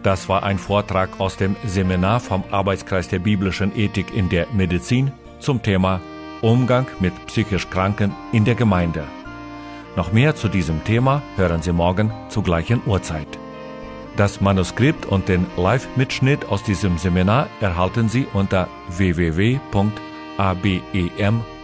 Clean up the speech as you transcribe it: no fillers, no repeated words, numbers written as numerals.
Das war ein Vortrag aus dem Seminar vom Arbeitskreis der biblischen Ethik in der Medizin zum Thema Umgang mit psychisch Kranken in der Gemeinde. Noch mehr zu diesem Thema hören Sie morgen zur gleichen Uhrzeit. Das Manuskript und den Live-Mitschnitt aus diesem Seminar erhalten Sie unter www.abem.org.